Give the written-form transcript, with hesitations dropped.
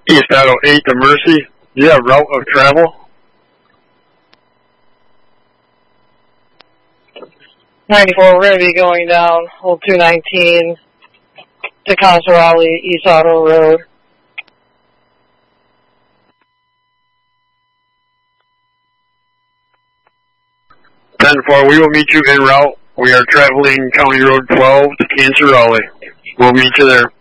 East Auto 8 to Mercy. Do you have route of travel? 94, we're going to be going down Old 219 to Consarelli, East Auto Road. 10-4, we will meet you en route. We are traveling County Road 12 to Consarelli. We'll meet you there.